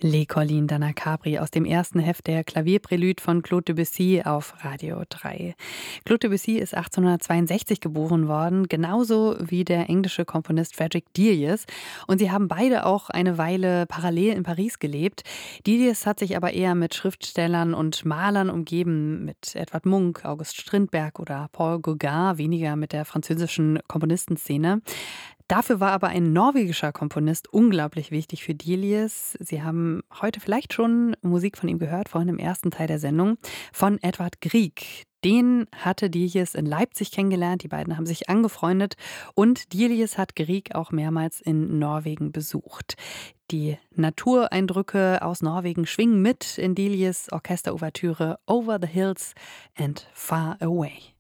Les Collines d'Anna Capri aus dem ersten Heft der Klavierprälude von Claude Debussy auf Radio 3. Claude Debussy ist 1862 geboren worden, genauso wie der englische Komponist Frederick Delius. Und sie haben beide auch eine Weile parallel in Paris gelebt. Delius hat sich aber eher mit Schriftstellern und Malern umgeben, mit Edvard Munch, August Strindberg oder Paul Gauguin, weniger mit der französischen Komponistenszene. Dafür war aber ein norwegischer Komponist unglaublich wichtig für Delius. Sie haben heute vielleicht schon Musik von ihm gehört, vorhin im ersten Teil der Sendung, von Edvard Grieg. Den hatte Delius in Leipzig kennengelernt, die beiden haben sich angefreundet und Delius hat Grieg auch mehrmals in Norwegen besucht. Die Natureindrücke aus Norwegen schwingen mit in Delius' Orchesterouvertüre Over the Hills and Far Away.